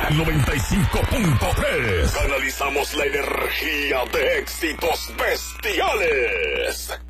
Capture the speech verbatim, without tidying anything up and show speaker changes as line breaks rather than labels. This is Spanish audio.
noventa y cinco punto tres. Canalizamos la energía de éxitos bestiales.